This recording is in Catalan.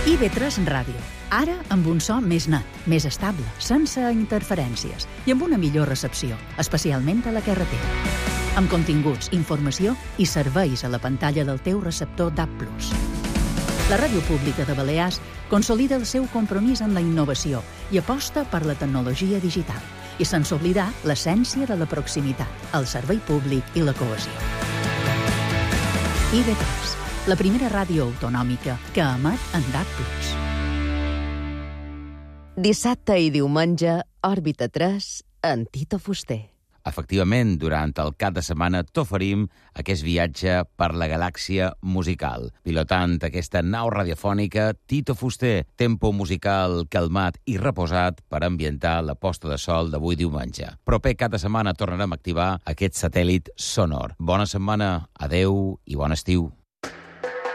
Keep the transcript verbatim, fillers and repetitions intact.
I V tres Ràdio, ara amb un so més net, més estable, sense interferències i amb una millor recepció, especialment a la carretera. Amb continguts, informació i serveis a la pantalla del teu receptor D A B plus. La Ràdio Pública de Balears consolida el seu compromís amb la innovació i aposta per la tecnologia digital. I sense oblidar l'essència de la proximitat, el servei públic i la cohesió. I V tres, la primera ràdio autonòmica que emet en D A B plus. Dissabte i diumenge, Òrbita tres, en Tito Fuster. Efectivament, durant el cap de setmana t'oferim aquest viatge per la galàxia musical. Pilotant aquesta nau radiofònica, Tito Fuster, tempo musical calmat i reposat per ambientar la posta de sol d'avui diumenge. Proper cap de setmana tornarem a activar aquest satèl·lit sonor. Bona setmana, adeu i bon estiu.